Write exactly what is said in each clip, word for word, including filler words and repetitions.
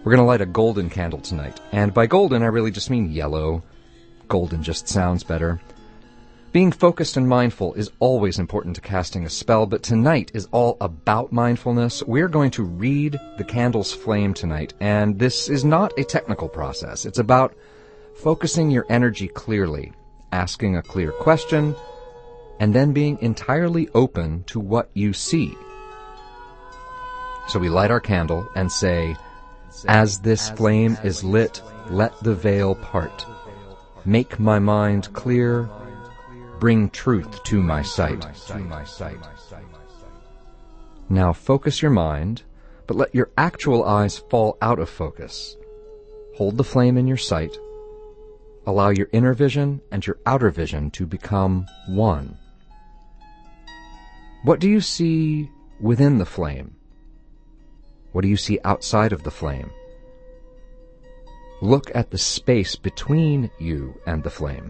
We're going to light a golden candle tonight. And by golden, I really just mean yellow. Golden just sounds better. Being focused and mindful is always important to casting a spell, but tonight is all about mindfulness. We're going to read the candle's flame tonight, and this is not a technical process. It's about focusing your energy clearly, asking a clear question, and then being entirely open to what you see. So we light our candle and say, "As this flame is lit, let the veil part. Make my mind clear, bring truth to my sight." Now focus your mind, but let your actual eyes fall out of focus. Hold the flame in your sight. Allow your inner vision and your outer vision to become one. What do you see within the flame? What do you see outside of the flame? Look at the space between you and the flame.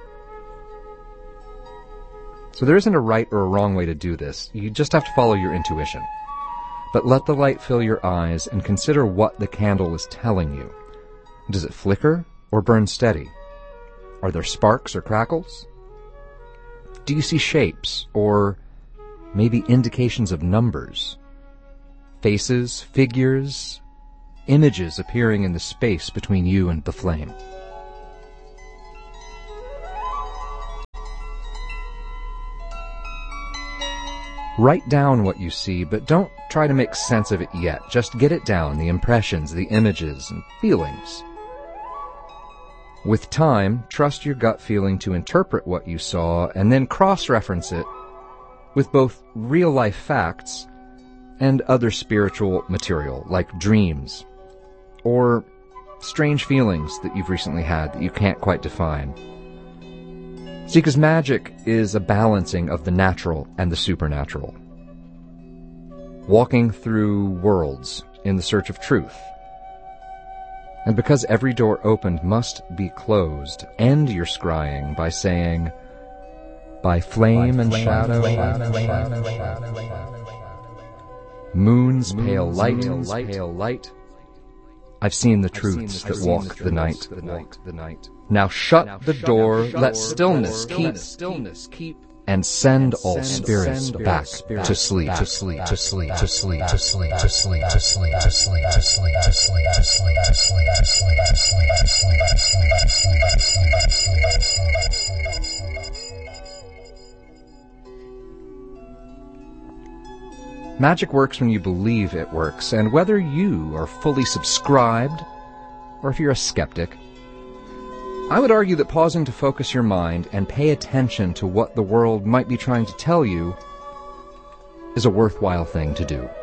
So there isn't a right or a wrong way to do this. You just have to follow your intuition. But let the light fill your eyes and consider what the candle is telling you. Does it flicker or burn steady? Are there sparks or crackles? Do you see shapes or maybe indications of numbers? Faces, figures, images appearing in the space between you and the flame. Write down what you see, but don't try to make sense of it yet. Just get it down, the impressions, the images, and feelings. With time, trust your gut feeling to interpret what you saw, and then cross-reference it with both real-life facts and other spiritual material, like dreams, or strange feelings that you've recently had that you can't quite define. See, because magic is a balancing of the natural and the supernatural. Walking through worlds in the search of truth. And because every door opened must be closed, end your scrying by saying, "By flame and shadow, moon's pale light, pale light, I've seen the truths that walk the night. Now shut the door, let stillness keep, and send all spirits back to sleep, to sleep, to sleep, to sleep, to sleep, to sleep, to sleep, to sleep, to sleep, to sleep, to sleep, to sleep, to sleep, to sleep, to sleep, to sleep, to sleep, to sleep, to sleep, to sleep." Magic works when you believe it works, and whether you are fully subscribed or if you're a skeptic, I would argue that pausing to focus your mind and pay attention to what the world might be trying to tell you is a worthwhile thing to do.